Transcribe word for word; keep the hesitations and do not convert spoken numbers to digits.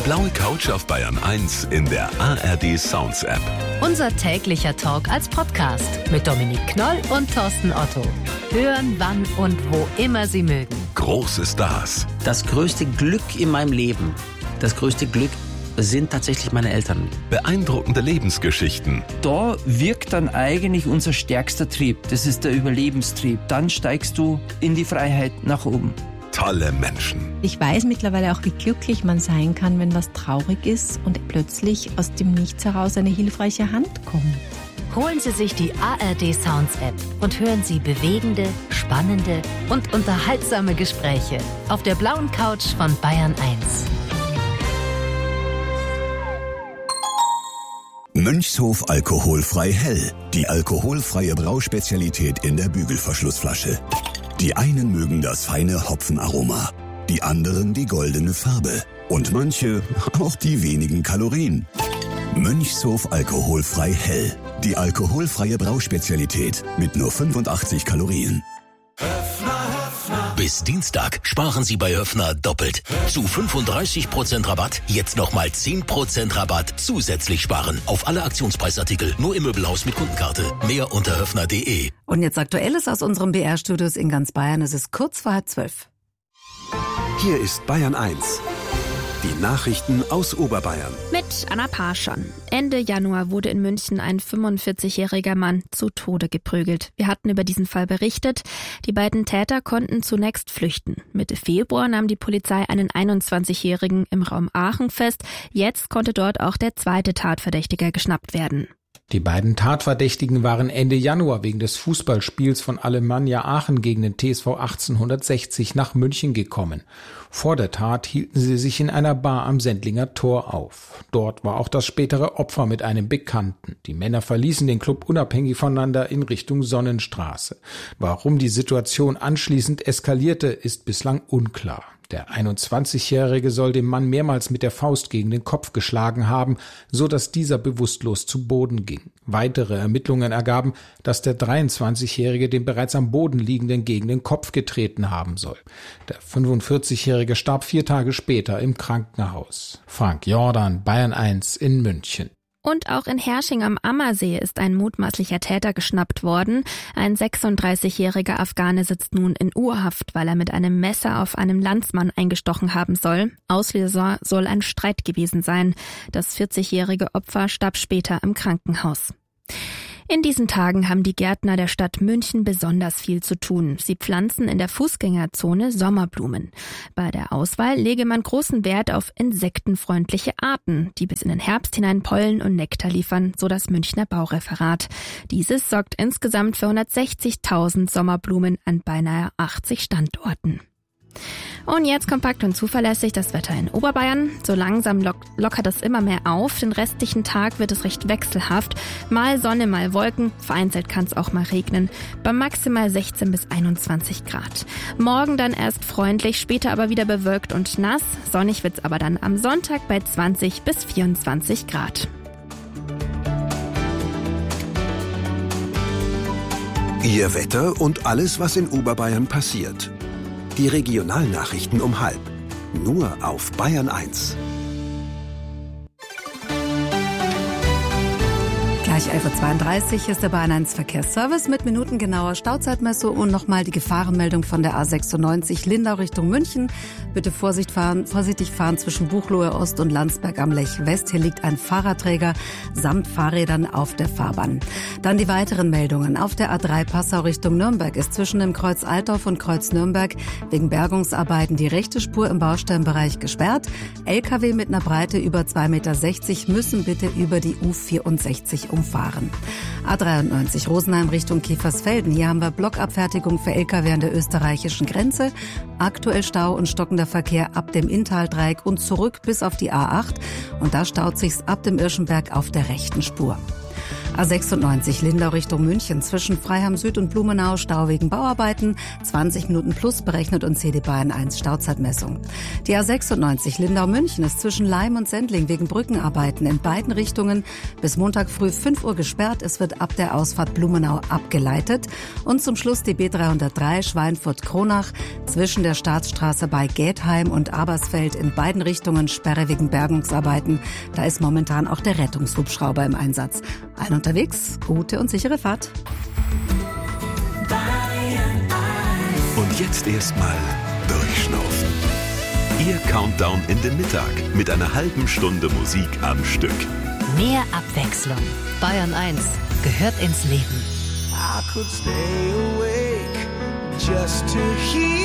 blaue Couch auf Bayern eins in der A R D Sounds App. Unser täglicher Talk als Podcast mit Dominik Knoll und Thorsten Otto. Hören, wann und wo immer Sie mögen. Große Stars. Das größte Glück in meinem Leben, das größte Glück sind tatsächlich meine Eltern. Beeindruckende Lebensgeschichten. Da wirkt dann eigentlich unser stärkster Trieb. Das ist der Überlebenstrieb. Dann steigst du in die Freiheit nach oben. Tolle Menschen. Ich weiß mittlerweile auch, wie glücklich man sein kann, wenn was traurig ist und plötzlich aus dem Nichts heraus eine hilfreiche Hand kommt. Holen Sie sich die A R D Sounds App und hören Sie bewegende, spannende und unterhaltsame Gespräche auf der blauen Couch von Bayern eins. Mönchshof alkoholfrei hell. Die alkoholfreie Brauspezialität in der Bügelverschlussflasche. Die einen mögen das feine Hopfenaroma, die anderen die goldene Farbe und manche auch die wenigen Kalorien. Mönchshof alkoholfrei hell. Die alkoholfreie Brauspezialität mit nur fünfundachtzig Kalorien. Bis Dienstag sparen Sie bei Höffner doppelt. Zu fünfunddreißig Prozent Rabatt, jetzt nochmal zehn Prozent Rabatt zusätzlich sparen. Auf alle Aktionspreisartikel, nur im Möbelhaus mit Kundenkarte. Mehr unter höffner punkt de. Und jetzt Aktuelles aus unserem B R-Studios in ganz Bayern. Es ist kurz vor halb zwölf. Hier ist Bayern eins. Die Nachrichten aus Oberbayern. Mit Anna Parschan. Ende Januar wurde in München ein fünfundvierzigjähriger Mann zu Tode geprügelt. Wir hatten über diesen Fall berichtet. Die beiden Täter konnten zunächst flüchten. Mitte Februar nahm die Polizei einen einundzwanzigjährigen im Raum Aachen fest. Jetzt konnte dort auch der zweite Tatverdächtige geschnappt werden. Die beiden Tatverdächtigen waren Ende Januar wegen des Fußballspiels von Alemannia Aachen gegen den T S V achtzehnhundertsechzig nach München gekommen. Vor der Tat hielten sie sich in einer Bar am Sendlinger Tor auf. Dort war auch das spätere Opfer mit einem Bekannten. Die Männer verließen den Club unabhängig voneinander in Richtung Sonnenstraße. Warum die Situation anschließend eskalierte, ist bislang unklar. Der einundzwanzigjährige soll dem Mann mehrmals mit der Faust gegen den Kopf geschlagen haben, so dass dieser bewusstlos zu Boden ging. Weitere Ermittlungen ergaben, dass der dreiundzwanzigjährige den bereits am Boden liegenden gegen den Kopf getreten haben soll. Der fünfundvierzigjährige starb vier Tage später im Krankenhaus. Frank Jordan, Bayern eins in München. Und auch in Hersching am Ammersee ist ein mutmaßlicher Täter geschnappt worden. Ein sechsunddreißigjähriger Afghane sitzt nun in U-Haft, weil er mit einem Messer auf einem Landsmann eingestochen haben soll. Auslöser soll ein Streit gewesen sein. Das vierzigjährige Opfer starb später im Krankenhaus. In diesen Tagen haben die Gärtner der Stadt München besonders viel zu tun. Sie pflanzen in der Fußgängerzone Sommerblumen. Bei der Auswahl lege man großen Wert auf insektenfreundliche Arten, die bis in den Herbst hinein Pollen und Nektar liefern, so das Münchner Baureferat. Dieses sorgt insgesamt für hundertsechzigtausend Sommerblumen an beinahe achtzig Standorten. Und jetzt kompakt und zuverlässig das Wetter in Oberbayern. So langsam lock- lockert es immer mehr auf. Den restlichen Tag wird es recht wechselhaft. Mal Sonne, mal Wolken. Vereinzelt kann es auch mal regnen. Bei maximal sechzehn bis einundzwanzig Grad. Morgen dann erst freundlich, später aber wieder bewölkt und nass. Sonnig wird's aber dann am Sonntag bei zwanzig bis vierundzwanzig Grad. Ihr Wetter und alles, was in Oberbayern passiert. Die Regionalnachrichten um halb. Nur auf Bayern eins. Gleich elf Uhr zweiunddreißig ist der Bayern eins Verkehrsservice mit minutengenauer Stauzeitmessung und nochmal die Gefahrenmeldung von der A sechsundneunzig Lindau Richtung München. Bitte Vorsicht fahren, vorsichtig fahren zwischen Buchloe Ost und Landsberg am Lech West. Hier liegt ein Fahrradträger samt Fahrrädern auf der Fahrbahn. Dann die weiteren Meldungen. Auf der A drei Passau Richtung Nürnberg ist zwischen dem Kreuz Altdorf und Kreuz Nürnberg wegen Bergungsarbeiten die rechte Spur im Baustellenbereich gesperrt. L K W mit einer Breite über zwei Meter sechzig müssen bitte über die U vierundsechzig umfahren. A dreiundneunzig Rosenheim Richtung Kiefersfelden. Hier haben wir Blockabfertigung für L K W an der österreichischen Grenze. Aktuell Stau und stockender Verkehr ab dem Inntaldreieck und zurück bis auf die A acht. Und da staut sich's ab dem Irschenberg auf der rechten Spur. A sechsundneunzig Lindau Richtung München zwischen Freiham Süd und Blumenau Stau wegen Bauarbeiten. zwanzig Minuten plus berechnet und C D Bayern eins Stauzeitmessung. Die A sechsundneunzig Lindau München ist zwischen Leim und Sendling wegen Brückenarbeiten in beiden Richtungen bis Montag früh fünf Uhr gesperrt. Es wird ab der Ausfahrt Blumenau abgeleitet. Und zum Schluss die B dreihundertdrei Schweinfurt-Kronach zwischen der Staatsstraße bei Getheim und Abersfeld in beiden Richtungen Sperre wegen Bergungsarbeiten. Da ist momentan auch der Rettungshubschrauber im Einsatz. Allen unterwegs, gute und sichere Fahrt. Und jetzt erstmal durchschnaufen. Ihr Countdown in den Mittag mit einer halben Stunde Musik am Stück. Mehr Abwechslung. Bayern eins gehört ins Leben. I could stay awake just to hear